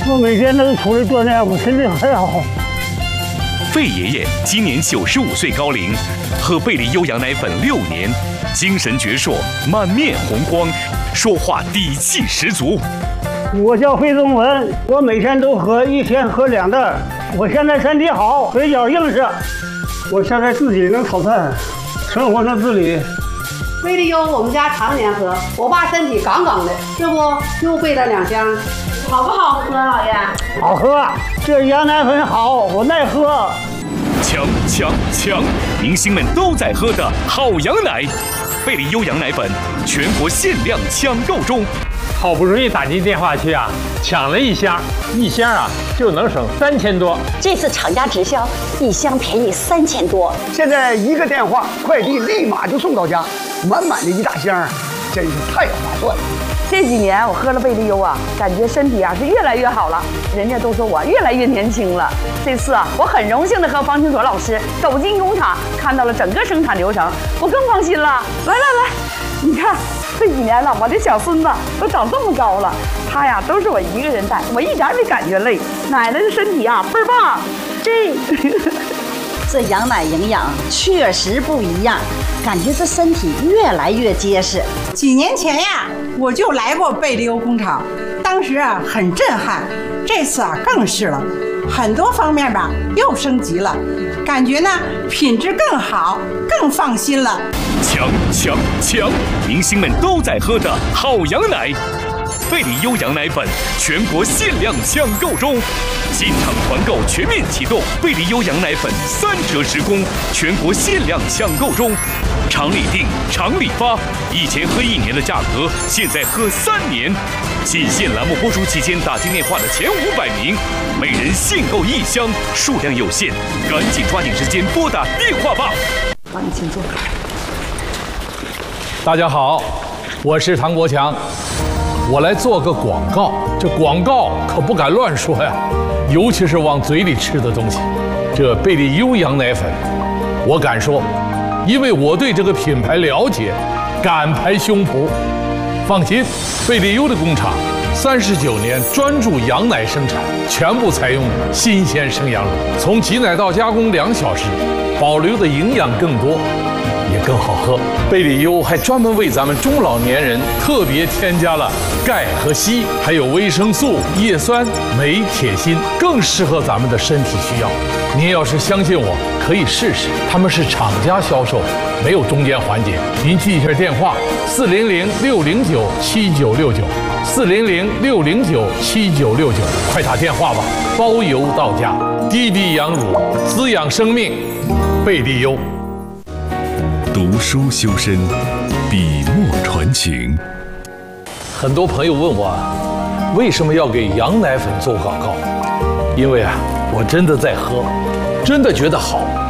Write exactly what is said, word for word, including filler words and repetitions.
我每天都出来锻炼，我身体很好。 费爷爷今年九十五岁高龄，喝贝利优羊奶粉六年，精神矍铄，满面红光，说话底气十足。 我叫费宗文，我每天都喝，一天喝两袋。我现在身体好，腿脚硬实，我现在自己能炒菜，生活能自理。 贝利优我们家常年喝，我爸身体杠杠的，这不又备了两箱，好不好喝，老爷？ 好喝，这羊奶粉好，我耐喝。 强强强！明星们都在喝的好羊奶，贝利优羊奶粉全国限量抢购中。 好不容易打进电话去啊，抢了一箱，一箱啊就能省三千多。 这次厂家直销，一箱便宜三千多。 现在一个电话，快递立马就送到家，满满的一大箱，真是太划算了。 这几年我喝了贝利优啊，感觉身体啊是越来越好了，人家都说我越来越年轻了。这次啊，我很荣幸的和方清所老师走进工厂，看到了整个生产流程，我更放心了。来来来，你看这几年了，我的小孙子都长这么高了，他呀都是我一个人带，我一点也没感觉累。奶奶的身体啊倍儿棒，这这羊奶营养确实不一样，感觉这身体越来越结实。 几年前呀，我就来过贝利优工厂，当时啊很震撼，这次啊更是了，很多方面吧又升级了，感觉呢品质更好，更放心了。 强强强！明星们都在喝的好羊奶，贝利优羊奶粉全国限量抢购中，进场团购全面启动，贝利优羊奶粉三折直供，全国限量抢购中。厂里订，厂里发，以前喝一年的价格，现在喝三年。仅限栏目播出期间打进电话的前五百名，每人限购一箱，数量有限，赶紧抓紧时间拨打电话吧。 好，你请坐。 大家好，我是唐国强，我来做个广告。这广告可不敢乱说呀，尤其是往嘴里吃的东西。这贝利优羊奶粉，我敢说，因为我对这个品牌了解，敢拍胸脯。放心，贝利优的工厂三十九年专注羊奶生产，全部采用新鲜生羊乳，从挤奶到加工两小时，保留的营养更多，也更好喝。贝利优还专门为咱们中老年人特别添加了钙和硒，还有维生素、叶酸、镁、铁、锌，更适合咱们的身体需要。您要是相信我，可以试试。他们是厂家销售，没有中间环节。您记一下电话：四零零六零九七九六九，四零零六零九七九六九，快打电话吧，包邮到家。滴滴羊乳，滋养生命，贝利优。 读书修身，笔墨传情。 很多朋友问我，为什么要给羊奶粉做广告？因为啊，我真的在喝，真的觉得好。